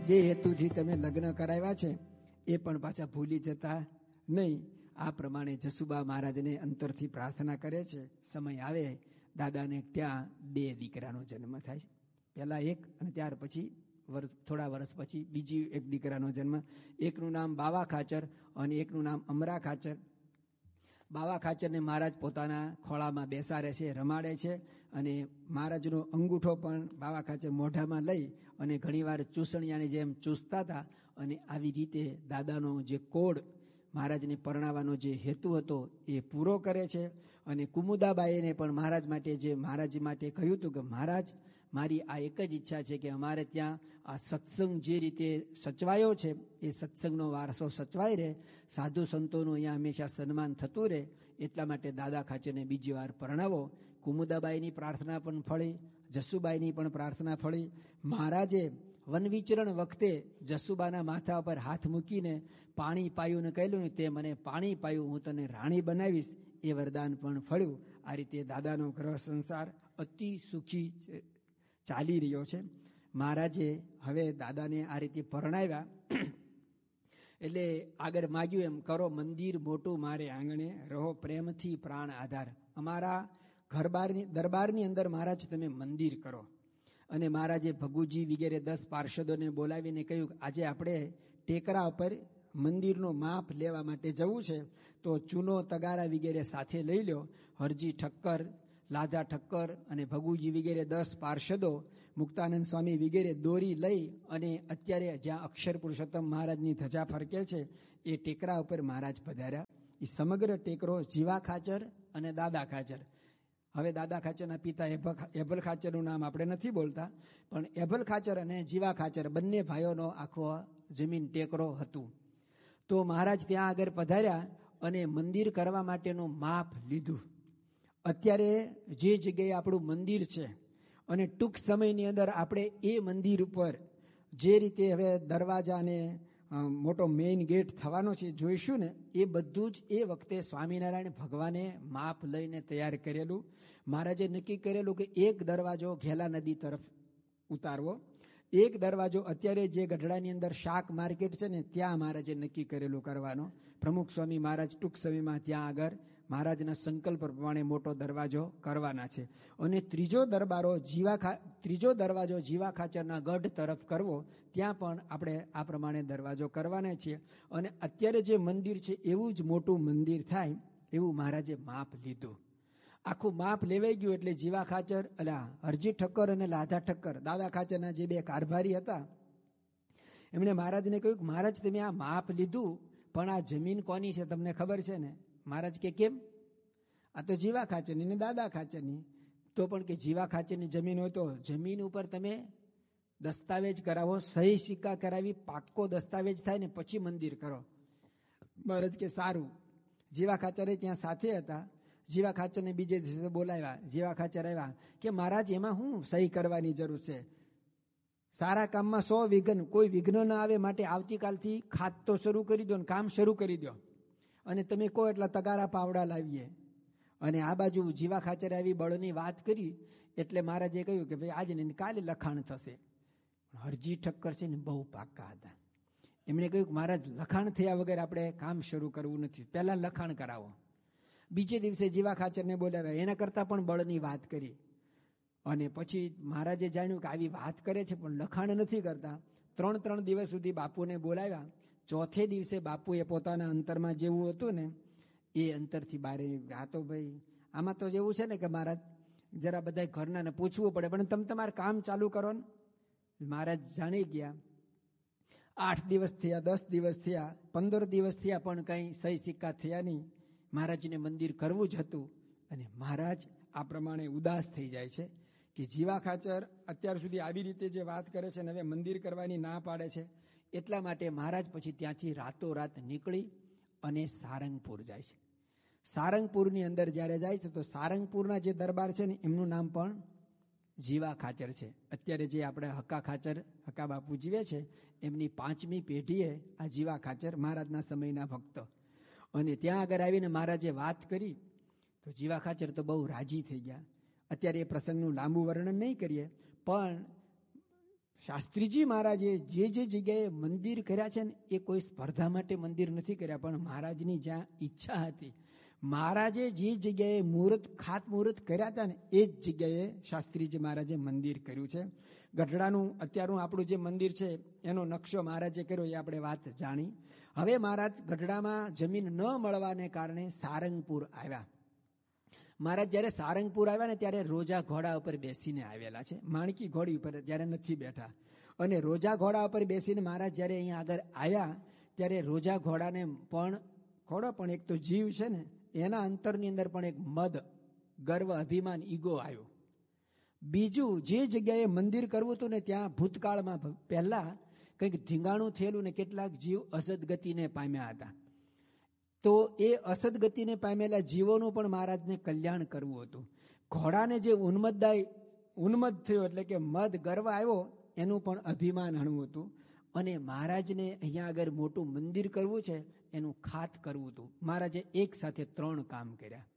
જે હેતુથી તમે લગ્ન કરાવ્યા છે એ પણ પાછા ભૂલી જતા નહીં. આ પ્રમાણે જસુબા મહારાજને અંતરથી પ્રાર્થના કરે છે. સમય આવે દાદાને ત્યાં 2 દીકરાનો જન્મ થાય છે. પહેલા એક અને ત્યાર પછી થોડા વર્ષ પછી બીજી એક દીકરાનો જન્મ. એકનું નામ બાવા ખાચર અને એકનું નામ અમરા ખાચર. બાવા ખાચરને મહારાજ પોતાના ખોળામાં બેસાડે છે, રમાડે છે અને મહારાજનો અંગૂઠો પણ બાવા ખાચર મોઢામાં લઈ અને ઘણીવાર ચૂસણિયાની જેમ ચૂસતા હતા. અને આવી રીતે દાદાનો જે કોડ મહારાજને પરણાવવાનો જે હેતુ હતો એ પૂરો કરે છે. અને કુમુદાબાઈને પણ મહારાજ માટે કહ્યું હતું કે મહારાજ, મારી આ એક જ ઈચ્છા છે કે અમારે ત્યાં આ સત્સંગ જે રીતે સચવાયો છે એ સત્સંગનો વારસો સચવાઈ રહે, સાધુ સંતોનું અહીંયા હંમેશા સન્માન થતું રહે, એટલા માટે દાદા ખાચરને બીજી વાર પરણાવો. કુમુદાબાઈની પ્રાર્થના પણ ફળી, જસુબાઈની પણ પ્રાર્થના ફળી. મહારાજે વનવિચરણ વખતે જસુબાના માથા પર હાથ મૂકીને પાણી પાયું ને કહેલું ને, તે મને પાણી પાયું, હું તને રાણી બનાવીશ, એ વરદાન પણ ફળ્યું. આ રીતે દાદાનો ગ્રહ સંસાર અતિ સુખી ચાલી રહ્યો છે. મહારાજે હવે દાદાને આ રીતે પરણાવ્યા એટલે આગળ માગ્યું એમ, કરો મંદિર મોટું મારે આંગણે, રહો પ્રેમથી પ્રાણ આધાર. અમારા દરબારની અંદર મહારાજ તમે મંદિર કરો. અને મહારાજે ભગુજી વગેરે 10 પાર્ષદોને બોલાવીને કહ્યું, આજે આપણે ટેકરા ઉપર મંદિરનું માપ લેવા માટે જવું છે, તો ચૂનો તગારા વગેરે સાથે લઈ લો. હરજી ઠક્કર, લાધા ઠક્કર અને ભગુજી વગેરે 10 પાર્ષદો, મુક્તાનંદ સ્વામી વગેરે દોરી લઈ અને અત્યારે જ્યાં અક્ષર પુરુષોત્તમ મહારાજની ધજા ફરકે છે એ ટેકરા ઉપર મહારાજ પધાર્યા. એ સમગ્ર ટેકરો જીવા ખાચર અને દાદા ખાચર. હવે દાદા ખાચરના પિતા એભલ ખાચરનું નામ આપણે નથી બોલતા, પણ એભલ ખાચર અને જીવા ખાચર બંને ભાઈઓનો આખો જમીન ટેકરો હતું. તો મહારાજ ત્યાં આગળ પધાર્યા અને મંદિર કરવા માટેનું માપ લીધું. અત્યારે જે જગ્યાએ આપણું મંદિર છે અને ટૂંક સમયની અંદર આપણે એ મંદિર ઉપર જે રીતે હવે દરવાજા અને મોટો મેઇન ગેટ થવાનો છે જોઈશું ને, એ બધું જ એ વખતે સ્વામિનારાયણ ભગવાને માપ લઈને તૈયાર કરેલું. મહારાજે નક્કી કરેલું કે એક દરવાજો ઘેલા નદી તરફ ઉતારવો, એક દરવાજો અત્યારે જે ગઢડાની અંદર શાક માર્કેટ છે ને ત્યાં મહારાજે નક્કી કરેલું કરવાનો. પ્રમુખ સ્વામી મહારાજ ટૂંક સમયમાં ત્યાં આગળ મહારાજના સંકલ્પ પ્રમાણે મોટો દરવાજો કરવાના છે. અને ત્રીજો દરવાજો જીવા ખાચરના ગઢ તરફ કરવો, ત્યાં પણ આપણે આ પ્રમાણે દરવાજો કરવાના છીએ. અને અત્યારે જે મંદિર છે એવું જ મોટું મંદિર થાય એવું મહારાજે માપ લીધું. આખું માપ લેવાઈ ગયું એટલે જીવા ખાચર, હરજી ઠક્કર અને લાધા ઠક્કર, દાદા ખાચરના જે 2 કારભારી હતા, એમણે મહારાજને કહ્યું કે મહારાજ તમે આ માપ લીધું, પણ આ જમીન કોની છે તમને ખબર છે ને? મહારાજ કે કેમ? આ તો જીવા ખાચરની ને દાદા ખાચરની. તો પણ કે જીવા ખાચરની જમીન હોય તો જમીન ઉપર તમે દસ્તાવેજ કરાવો, સહી સિક્કા કરાવી, પાક્કો દસ્તાવેજ થાય ને પછી મંદિર કરો. મહારાજ કે સારું. જીવા ખાચરે ત્યાં સાથે હતા. જીવા ખાચરને બીજે દિવસે બોલાવ્યા. જીવા ખાચર આવ્યા કે મહારાજ એમાં શું સહી કરવાની જરૂર છે? સારા કામમાં 100 વિઘ્ન, કોઈ વિઘ્ન ના આવે માટે આવતીકાલથી ખાત તો શરૂ કરી દો ને કામ શરૂ કરી દો, અને તમે કહો એટલા તગારા પાવડા લાવીએ. અને આ બાજુ જીવા ખાચરે આવી બળની વાત કરી એટલે મહારાજે કહ્યું કે ભાઈ આજે ને કાલે લખાણ થશે. હરજી ઠક્કર છે ને બહુ પાક્કા હતા. એમણે કહ્યું કે મહારાજ લખાણ થયા વગર આપણે કામ શરૂ કરવું નથી, પહેલા લખાણ કરાવો. બીજે દિવસે જીવા ખાચરને બોલાવ્યા, એના કરતાં પણ બળની વાત કરી. અને પછી મહારાજે જાણ્યું કે આવી વાત કરે છે પણ લખાણ નથી કરતા. 3 દિવસ સુધી બાપુને બોલાવ્યા. ચોથે દિવસે બાપુએ પોતાના અંતરમાં જેવું હતું ને એ અંતરથી બહાર, આ તો ભાઈ આમાં તો જેવું છે ને કે મહારાજ જરા બધા ઘરનાને પૂછવું પડે, પણ તમે તમારું કામ ચાલુ કરો ને. મહારાજ જાણી ગયા. 8 દિવસ થયા, 10 દિવસ થયા, 15 દિવસ થયા, પણ કંઈ સહી સિક્કા થયા નહીં. મહારાજને મંદિર કરવું જ હતું. અને મહારાજ આ પ્રમાણે ઉદાસ થઈ જાય છે કે જીવા ખાચર અત્યાર સુધી આવી રીતે જે વાત કરે છે ને હવે મંદિર કરવાની ના પાડે છે. એટલા માટે મહારાજ પછી ત્યાંથી રાતોરાત નીકળી અને સારંગપુર જાય છે. સારંગપુરની અંદર જ્યારે જાય છે તો સારંગપુરના જે દરબાર છે ને એમનું નામ પણ જીવા ખાચર છે. અત્યારે જે આપણે હક્કા બાપુ જીવે છે એમની 5મી પેઢીએ આ જીવા ખાચર મહારાજના સમયના ભક્તો. અને ત્યાં આગળ આવીને મહારાજે વાત કરી તો જીવા ખાચર તો બહુ રાજી થઈ ગયા. અત્યારે એ પ્રસંગનું લાંબુ વર્ણન નહીં કરીએ, પણ શાસ્ત્રીજી મહારાજે જે જગ્યાએ મંદિર કર્યા છે ને એ કોઈ સ્પર્ધા માટે મંદિર નથી કર્યા, પણ મહારાજની જ્યાં ઈચ્છા હતી, મહારાજે જે જગ્યાએ ખાતમુહૂર્ત કર્યા હતા ને એ જ જગ્યાએ શાસ્ત્રીજી મહારાજે મંદિર કર્યું છે. ગઢડાનું અત્યારનું આપણું જે મંદિર છે એનો નકશો મહારાજે કર્યો એ આપણે વાત જાણી. હવે મહારાજ ગઢડામાં જમીન ન મળવાને કારણે સારંગપુર આવ્યા. મહારાજ જ્યારે સારંગપુર આવ્યા ને ત્યારે રોજા ઘોડા ઉપર બેસીને આવેલા છે, માણકી ઘોડી ઉપર ત્યારે નથી બેઠા. અને રોજા ઘોડા ઉપર બેસીને મહારાજ જ્યારે અહીંયા આગળ આવ્યા ત્યારે રોજા ઘોડાને પણ એક તો જીવ છે ને એના અંતરની અંદર પણ એક મદ, ગર્વ, અભિમાન, ઈગો આવ્યો. બીજું, જે જગ્યાએ મંદિર કરવું હતું ને ત્યાં ભૂતકાળમાં પહેલા કંઈક ધીંગાણું થયેલું ને કેટલાક જીવ અસદગતિને પામ્યા હતા. તો એ અસદગતિને પામેલા જીવોનું પણ મહારાજને કલ્યાણ કરવું હતું. ઘોડાને જે ઉન્મદ થયો એટલે કે મદ, ગર્વ આવ્યો, એનું પણ અભિમાન હણવું હતું. અને મહારાજને અહીંયા આગળ મોટું મંદિર કરવું છે, એનું ખાત કરવું હતું. મહારાજે એક સાથે 3 કામ કર્યા.